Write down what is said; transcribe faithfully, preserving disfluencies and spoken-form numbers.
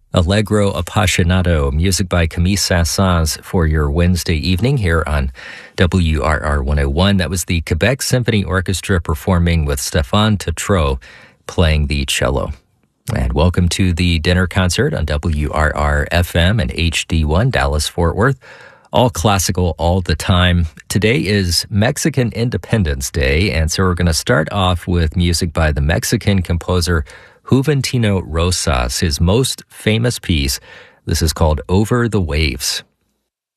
Allegro Appassionato, music by Camille Saint-Saëns for your Wednesday evening here on W R R one oh one. That was the Quebec Symphony Orchestra performing with Stéphane Tatreau playing the cello. And welcome to the dinner concert on W R R F M and H D one, Dallas-Fort Worth. All classical all the time. Today is Mexican Independence Day, and so we're going to start off with music by the Mexican composer Juventino Rosas, his most famous piece. This is called Over the Waves.